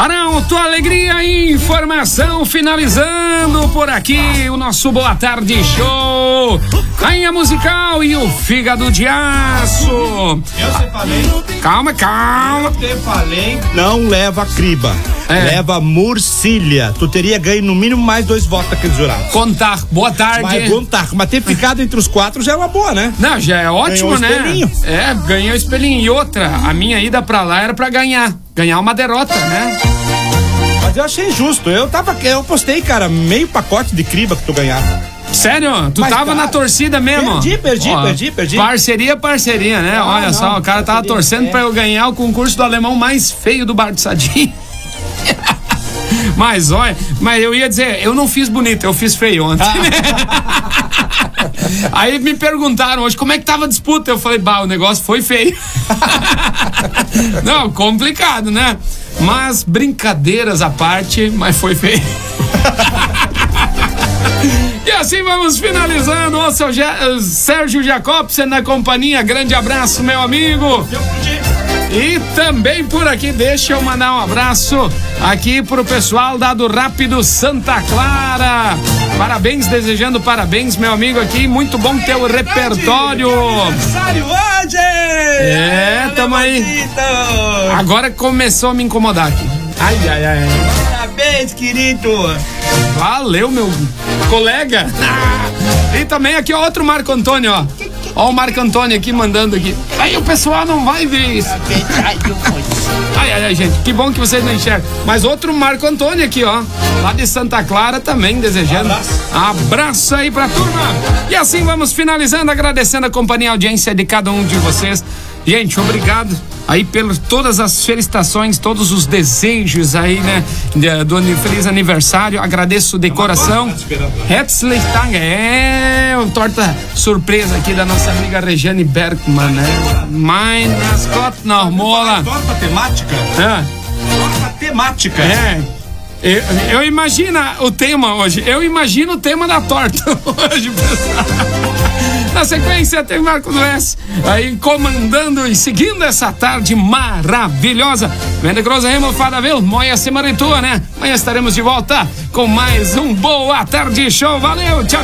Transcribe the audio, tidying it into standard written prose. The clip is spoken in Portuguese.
Arauto, alegria e informação, finalizando por aqui o nosso Boa Tarde Show. Rainha musical e o fígado de aço. Eu te falei. Calma. Eu te falei. Não leva criba. Leva murcilha. Tu teria ganho no mínimo mais 2 votos daqueles jurados. Contar, boa tarde. Mas ter ficado entre os 4 já é uma boa, né? Não, já é ótimo, ganhou né? Espelhinho. Ganhou o espelhinho. E outra, a minha ida pra lá era pra ganhar uma derrota, né? Mas eu achei justo. Eu postei, cara, meio pacote de criba que tu ganhava. Sério? Tu tava na torcida mesmo? Perdi. Parceria, né? Olha só, o cara tava torcendo pra eu ganhar o concurso do alemão mais feio do Bar do Sadim. Mas eu ia dizer, eu não fiz bonito, eu fiz feio ontem. Aí me perguntaram hoje como é que tava a disputa. Eu falei, o negócio foi feio. Não, complicado, né? Mas brincadeiras à parte, mas foi feio. E assim vamos finalizando. O seu Sérgio Jacobsen na companhia. Grande abraço, meu amigo. E também por aqui, deixa eu mandar um abraço aqui pro pessoal da do Rápido Santa Clara. Parabéns, desejando parabéns, meu amigo aqui. Muito bom ter o repertório. Aniversário hoje! Tamo aí. Agora começou a me incomodar aqui. Ai. Parabéns, querido. Valeu, meu colega. E também aqui, ó, outro Marco Antônio, ó. Ó o Marco Antônio aqui mandando aqui. Aí o pessoal não vai ver isso. Ai, gente, que bom que vocês não enxergam. Mas outro Marco Antônio aqui, ó. Lá de Santa Clara também desejando. Abraço aí pra turma. E assim vamos finalizando, agradecendo a companhia e a audiência de cada um de vocês. Gente, obrigado aí pelas todas as felicitações, todos os desejos aí, né, do feliz aniversário. Agradeço de coração. Herzlich Dank. Torta surpresa aqui da nossa amiga Regiane Bergmann, né? Mein Mascot Normola. Torta temática? Torta temática. Eu imagino o tema hoje. Eu imagino o tema da torta hoje, pessoal. Na sequência tem Marco Nunes aí comandando e seguindo essa tarde maravilhosa. Vende Grosa Remo Fadavil, Moia Semana tua, né? Amanhã estaremos de volta com mais um Boa Tarde Show. Valeu, tchau.